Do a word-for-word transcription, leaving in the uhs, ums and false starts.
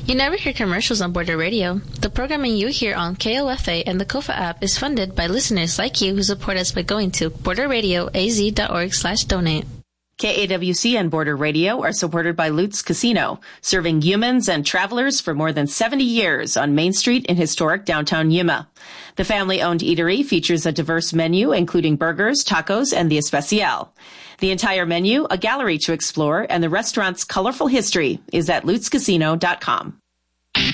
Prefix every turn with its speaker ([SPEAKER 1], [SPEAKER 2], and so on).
[SPEAKER 1] You never hear commercials on Border Radio. The programming you hear on K O F A and the Kofa app is funded by listeners like you who support us by going to border radio a z dot org slash donate.
[SPEAKER 2] K A W C and Border Radio are supported by Lutz Casino, serving humans and travelers for more than seventy years on Main Street in historic downtown Yuma. The family-owned eatery features a diverse menu, including burgers, tacos, and the especial. The entire menu, a gallery to explore, and the restaurant's colorful history is at lutz casino dot com.